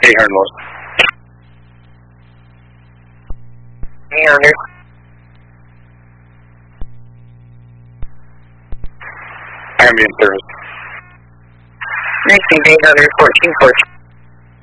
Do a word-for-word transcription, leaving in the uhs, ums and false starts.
eight hundred north. eight hundred. Ambient service. Received eight hundred, fourteen fourteen.